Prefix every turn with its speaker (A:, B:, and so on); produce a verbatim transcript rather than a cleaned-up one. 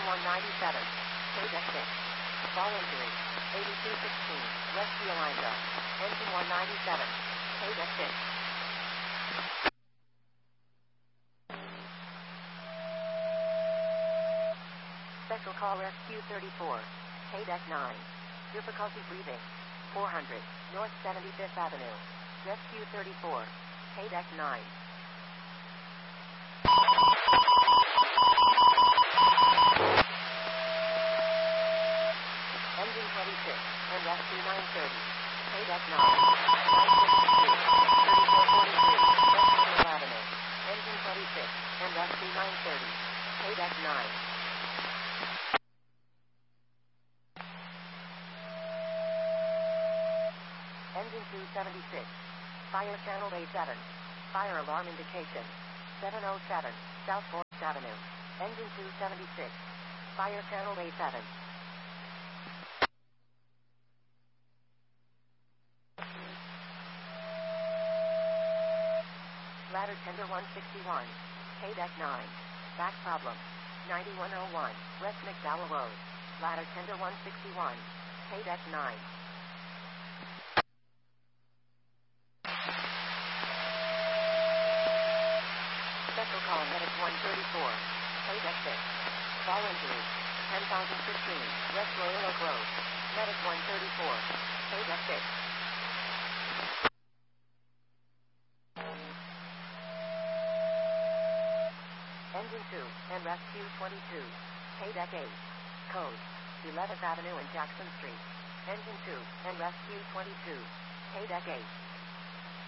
A: one ninety-seven, K-Deck six. Fall injury, eighty-two sixteen, Rescue Eliza. Engine one ninety-seven, K-Deck six. Special call Rescue thirty-four, K-Deck nine. Difficulty breathing, four hundred, North seventy-fifth Avenue. Rescue thirty-four, K-Deck nine. Engine twenty-six, and Rescue nine thirty, K-Deck nine. nine sixty-two, thirty-four forty-three, Rescue Avenue. Engine twenty-six, and Rescue nine thirty, K-Deck nine. Engine two seventy-six. Fire channel A seven. Fire alarm indication. seven oh seven, South fourth Avenue. Engine two seventy-six. Fire channel A seven. Ladder tender one sixty-one. K-Deck nine. Back problem. ninety-one oh one, West McDowell Road. Ladder tender one sixty-one. K-Deck nine. Special call Medic one thirty-four, K-Deck six. Fall injury, ten thousand fifteen, West Royal Oak Road. Medic one thirty-four, K-Deck six. Engine two, and Rescue twenty-two, K-Deck eight. Code, eleventh Avenue and Jackson Street. Engine two, and Rescue twenty-two, K-Deck eight.